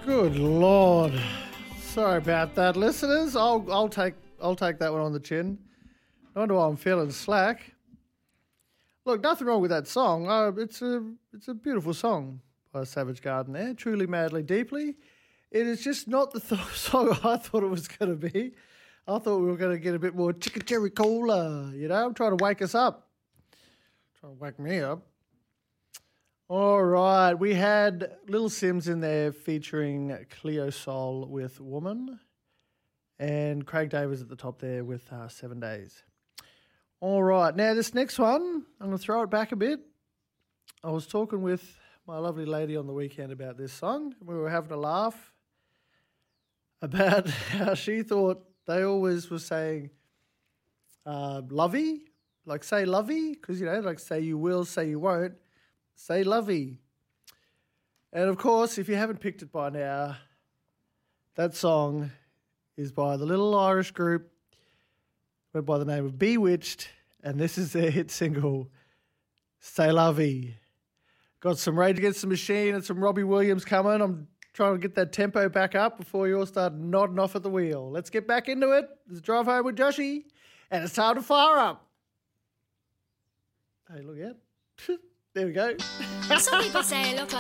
Good Lord. Sorry about that, listeners. I'll take that one on the chin. No wonder why I'm feeling slack. Look, nothing wrong with that song. It's a beautiful song by Savage Garden there. Truly, madly, deeply. It is just not the song I thought it was going to be. I thought we were going to get a bit more chicken cherry cola. You know, I'm trying to wake us up. Trying to wake me up. All right, we had Little Sims in there featuring Cleo Sol with Woman and Craig Davis at the top there with 7 Days. All right, now this next one, I'm going to throw it back a bit. I was talking with my lovely lady on the weekend about this song. We were having a laugh about how she thought they always were saying lovey, like say lovey, because, you know, like say you will, say you won't. Say lovey. And, of course, if you haven't picked it by now, that song is by the little Irish group went by the name of Bewitched, and this is their hit single, Say Lovey. Got some Rage Against the Machine and some Robbie Williams coming. I'm trying to get that tempo back up before you all start nodding off at the wheel. Let's get back into it. Let's drive home with Joshy, and it's time to fire up. Hey, look out. There we go. Some people say I look like